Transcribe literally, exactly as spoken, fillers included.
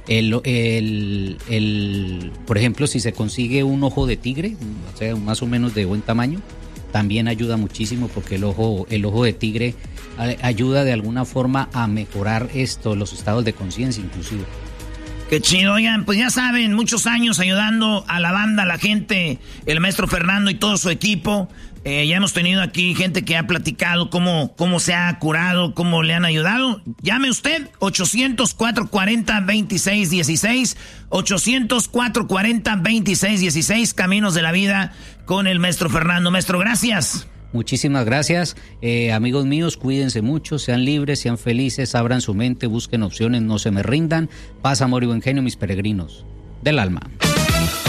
El, el, el, por ejemplo, si se consigue un ojo de tigre, o sea, más o menos de buen tamaño, también ayuda muchísimo porque el ojo, el ojo de tigre ayuda de alguna forma a mejorar esto, los estados de conciencia inclusive. Qué chido, oigan, pues ya saben, muchos años ayudando a la banda, a la gente, el maestro Fernando y todo su equipo. Eh, ya hemos tenido aquí gente que ha platicado cómo, cómo se ha curado, cómo le han ayudado. Llame usted, ochocientos, cuatrocientos cuarenta, veintiséis dieciséis, ochocientos, cuatrocientos cuarenta, veintiséis dieciséis, Caminos de la Vida con el maestro Fernando. Maestro, gracias. Muchísimas gracias, eh, amigos míos, cuídense mucho, sean libres, sean felices, abran su mente, busquen opciones, no se me rindan. Paz, amor y buen genio, mis peregrinos del alma.